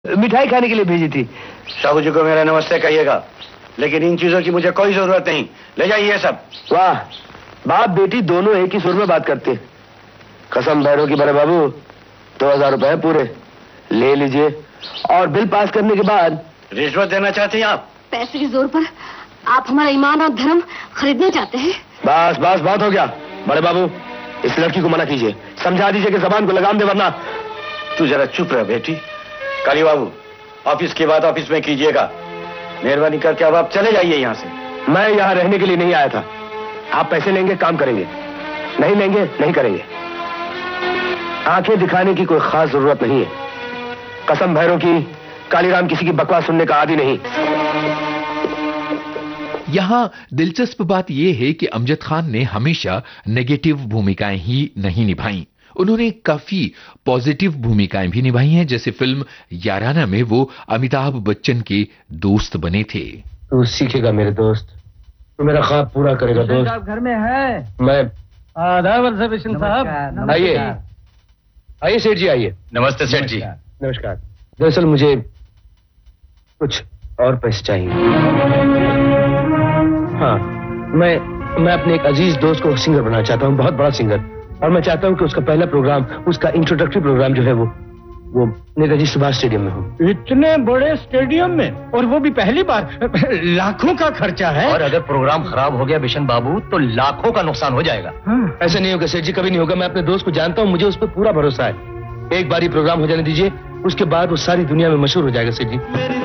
मिठाई खाने के लिए भेजी थी। साहू जी को मेरा नमस्ते कहिएगा, लेकिन इन चीजों की मुझे कोई जरूरत नहीं। ले जाइए सब। वाह, बाप बेटी दोनों एक ही सुर में बात करते। कसम भैरव की बड़े बाबू, 2000 रुपए पूरे ले लीजिए। और बिल पास करने के बाद रिश्वत देना चाहती हैं आप? पैसे के जोर पर आप हमारा ईमान और धर्म खरीदना चाहते हैं? बस बस, बहुत हो गया। बड़े बाबू, इस लड़की को मना कीजिए, समझा दीजिए कि जबान को लगाम दे, वरना। तू जरा चुप रह बेटी। काली बाबू, ऑफिस की बात ऑफिस में कीजिएगा। मेहरबानी करके अब आप चले जाइए यहाँ से। मैं यहाँ रहने के लिए नहीं आया था। आप पैसे लेंगे, काम करेंगे, नहीं लेंगे, नहीं करेंगे। आंखें दिखाने की कोई खास जरूरत नहीं है। कसम भैरव की, कालीराम किसी की बकवास सुनने का आदी नहीं। यहाँ दिलचस्प बात यह है कि अमजद खान ने हमेशा नेगेटिव भूमिकाएं ही नहीं निभाई। उन्होंने काफी पॉजिटिव भूमिकाएं भी निभाई हैं, जैसे फिल्म याराना में वो अमिताभ बच्चन के दोस्त बने थे। तू सीखेगा मेरे दोस्त, तू मेरा ख्वाब पूरा करेगा दोस्त। घर में है? मैं आदाब साहब। आइए आइए सेठ जी, आइए। नमस्ते सेठ जी। नमस्कार। दरअसल मुझे कुछ और पैसे चाहिए। हाँ, मैं अपने एक अजीज दोस्त को सिंगर बनाना चाहता हूँ, बहुत बड़ा सिंगर। और मैं चाहता हूँ कि उसका पहला प्रोग्राम, उसका इंट्रोडक्टरी प्रोग्राम जो है वो नेताजी सुभाष स्टेडियम में हो। इतने बड़े स्टेडियम में, और वो भी पहली बार? लाखों का खर्चा है। और अगर प्रोग्राम खराब हो गया बिशन बाबू, तो लाखों का नुकसान हो जाएगा। ऐसा नहीं होगा सेठ जी, कभी नहीं होगा। मैं अपने दोस्त को जानता हूँ, मुझे उस पर पूरा भरोसा है। एक बार ही प्रोग्राम हो जाने दीजिए, उसके बाद वो सारी दुनिया में मशहूर हो जाएगा सेठ जी।